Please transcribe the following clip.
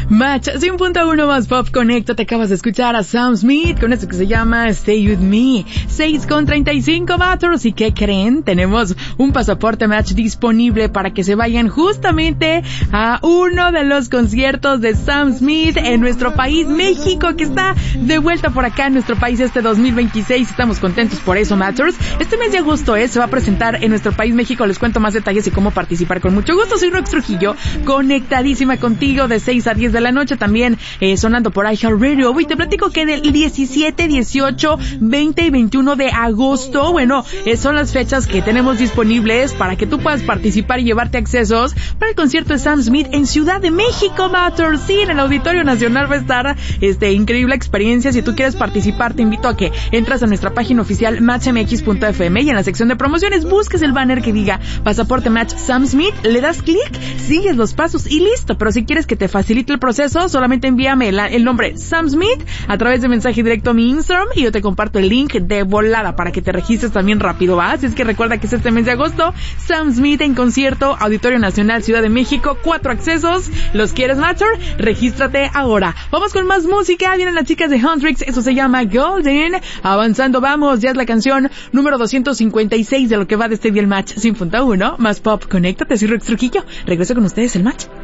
Match 100.1 más pop, conecta. Te acabas de escuchar a Sam Smith con esto que se llama Stay With Me. 6:35 Matters. ¿Y qué creen? Tenemos un pasaporte Match disponible para que se vayan justamente a uno de los conciertos de Sam Smith en nuestro país, México, que está de vuelta por acá en nuestro país este 2026. Estamos contentos por eso, Matters. Este mes de agosto se va a presentar en nuestro país, México. Les cuento más detalles y cómo participar con mucho gusto. Soy Rox Trujillo, conectadísima contigo de 6 a 10 de la noche, también sonando por iHeartRadio. Y te platico que del 17, 18, 20 y 21 de agosto, bueno, son las fechas que tenemos disponibles para que tú puedas participar y llevarte accesos para el concierto de Sam Smith en Ciudad de México, Matters. Sí, en el Auditorio Nacional va a estar increíble experiencia. Si tú quieres participar, te invito a que entras a nuestra página oficial matchmx.fm y en la sección de promociones busques el banner que diga Pasaporte Match Sam Smith, le das clic, sigues los pasos y listo. Pero si quieres que te facilite el proceso, solamente envíame el nombre Sam Smith a través de mensaje directo a mi Instagram y yo te comparto el link de volada para que te registres también rápido, ¿va? Así es que recuerda que es este mes de agosto, Sam Smith en concierto, Auditorio Nacional, Ciudad de México, 4 accesos. ¿Los quieres, Matter? Regístrate ahora. Vamos con más música, vienen las chicas de Huntrix, eso se llama Golden. Avanzando vamos, ya es la canción número 256 de lo que va de este día el Match 100.1 más pop. Conéctate, soy Rox Trujillo. Regreso con ustedes el Match.